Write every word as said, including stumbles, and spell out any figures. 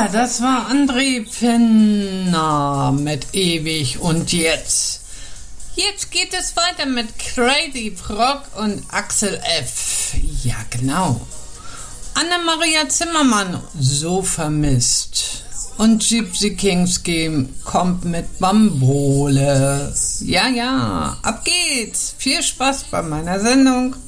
Ja, das war André Pfenner mit Ewig und Jetzt. Jetzt geht es weiter mit Crazy Frog und Axel F. Ja, genau. Anna-Maria Zimmermann, So vermisst. Und Gypsy Kings Game kommt mit Bambole. Ja, ja, ab geht's. Viel Spaß bei meiner Sendung.